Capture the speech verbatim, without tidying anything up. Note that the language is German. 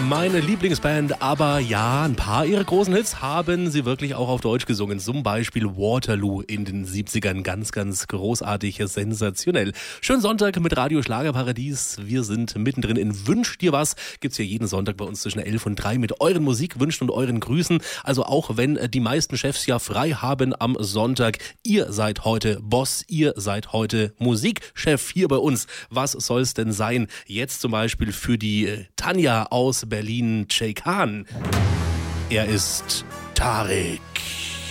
Meine Lieblingsband, aber ja, ein paar ihrer großen Hits haben sie wirklich auch auf Deutsch gesungen. Zum Beispiel Waterloo in den siebzigern. Ganz, ganz großartig, sensationell. Schönen Sonntag mit Radio Schlagerparadies. Wir sind mittendrin in Wünsch dir was. Gibt's ja jeden Sonntag bei uns zwischen elf und drei mit euren Musikwünschen und euren Grüßen. Also auch wenn die meisten Chefs ja frei haben am Sonntag. Ihr seid heute Boss, ihr seid heute Musikchef hier bei uns. Was soll's denn sein? Jetzt zum Beispiel für die Tanja aus Berlin, Jay Khan. Er ist Tarek.